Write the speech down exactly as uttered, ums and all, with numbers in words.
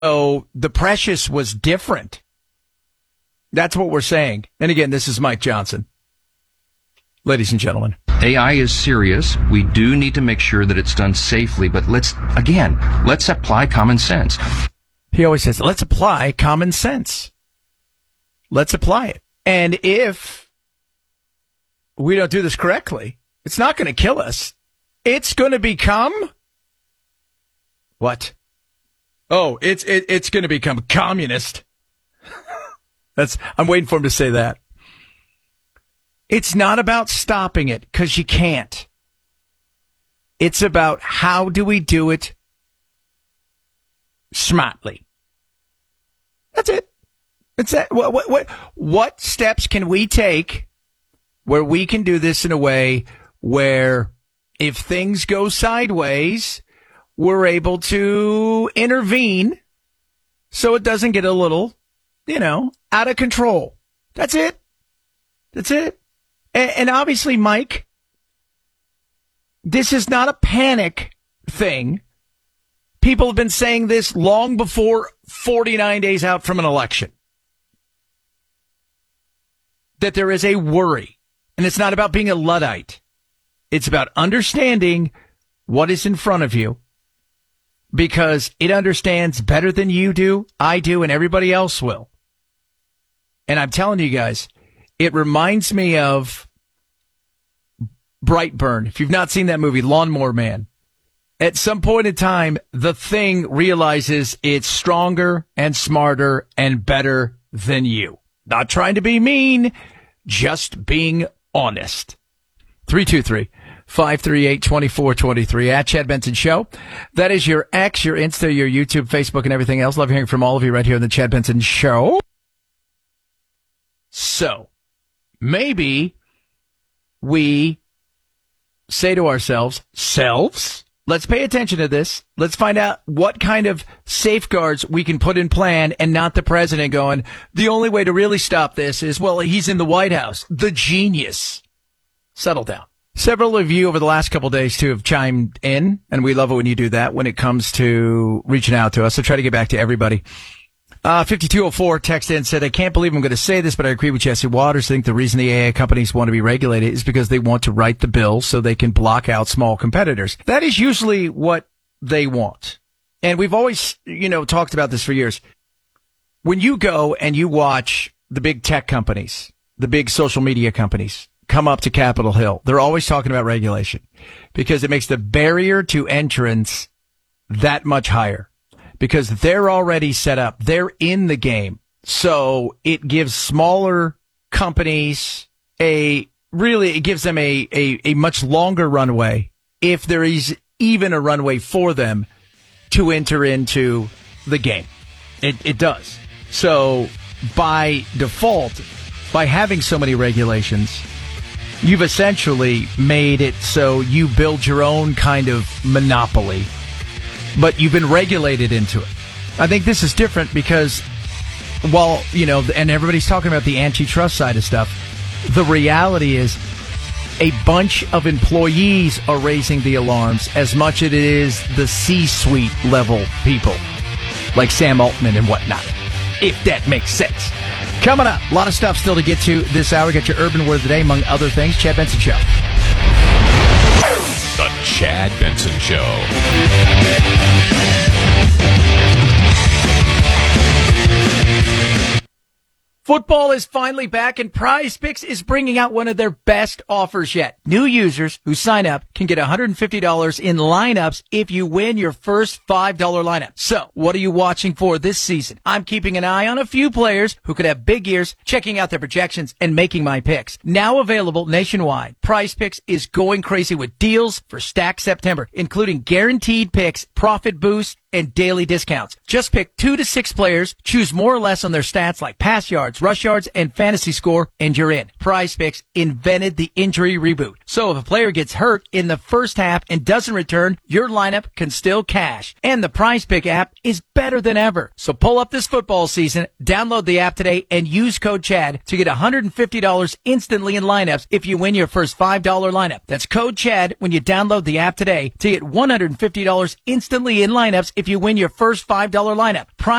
So the Precious was different. That's what we're saying. And again, this is Mike Johnson. Ladies and gentlemen. A I is serious. We do need to make sure that it's done safely, but let's, again, let's apply common sense. He always says, let's apply common sense. Let's apply it. And if we don't do this correctly, it's not going to kill us. It's going to become what? Oh, it's it, it's going to become communist. That's I'm waiting for him to say that. It's not about stopping it because you can't. It's about how do we do it smartly. That's it. It's that. What what what what steps can we take where we can do this in a way where if things go sideways, we're able to intervene so it doesn't get a little, you know, out of control. That's it. That's it. And, and obviously, Mike, this is not a panic thing. People have been saying this long before forty-nine days out from an election. That there is a worry. And it's not about being a Luddite. It's about understanding what is in front of you. Because it understands better than you do, I do, and everybody else will. And I'm telling you guys, it reminds me of Brightburn. If you've not seen that movie, Lawnmower Man. At some point in time, the Thing realizes it's stronger and smarter and better than you. Not trying to be mean, just being honest. three two three, five three eight, two four two three at Chad Benson Show. That is your X, your Insta, your YouTube, Facebook, and everything else. Love hearing from all of you right here on the Chad Benson Show. So, maybe we say to ourselves, selves, let's pay attention to this. Let's find out what kind of safeguards we can put in plan and not the president going, the only way to really stop this is, well, he's in the White House. The genius. Settle down. Several of you over the last couple of days, too, have chimed in, and we love it when you do that when it comes to reaching out to us. So try to get back to everybody. Uh, fifty-two oh four text in said, I can't believe I'm going to say this, but I agree with Jesse Waters. I think the reason the A I companies want to be regulated is because they want to write the bill so they can block out small competitors. That is usually what they want. And we've always, you know, talked about this for years. When you go and you watch the big tech companies, the big social media companies come up to Capitol Hill, they're always talking about regulation because it makes the barrier to entrance that much higher. Because they're already set up. They're in the game. So it gives smaller companies a, really, it gives them a, a, a much longer runway, if there is even a runway for them to enter into the game. It, it does. So by default, by having so many regulations, you've essentially made it so you build your own kind of monopoly. But you've been regulated into it. I think this is different because while, you know, and everybody's talking about the antitrust side of stuff, the reality is a bunch of employees are raising the alarms as much as it is the C-suite level people like Sam Altman and whatnot, if that makes sense. Coming up, a lot of stuff still to get to this hour. Got your Urban Word of the Day, among other things. Chad Benson Show. The Chad Benson Show. Football is finally back, and Prize Picks is bringing out one of their best offers yet. New users who sign up can get one hundred fifty dollars in lineups if you win your first five dollar lineup. So, what are you watching for this season? I'm keeping an eye on a few players who could have big years, checking out their projections, and making my picks. Now available nationwide, Prize Picks is going crazy with deals for Stack September, including guaranteed picks, profit boosts, and daily discounts. Just pick two to six players, choose more or less on their stats like pass yards, rush yards, and fantasy score, and you're in. Prize Picks invented the injury reboot. So if a player gets hurt in the first half and doesn't return, your lineup can still cash. And the Prize Pick app is better than ever. So pull up this football season, download the app today, and use code CHAD to get one hundred fifty dollars instantly in lineups if you win your first five dollar lineup. That's code CHAD when you download the app today to get one hundred fifty dollars instantly in lineups if you win your first five dollar lineup. Prime